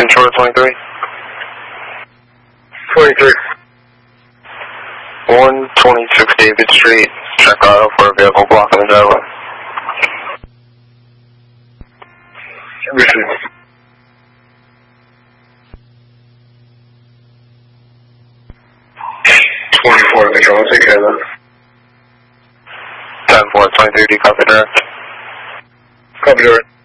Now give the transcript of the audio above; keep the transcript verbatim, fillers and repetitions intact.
short twenty-three. twenty-three. one twenty-six David Street, check auto for a vehicle blocking the driveway. Received. twenty-four, control, I'll take care of that. ten four twenty-three, do you copy direct? Copy direct.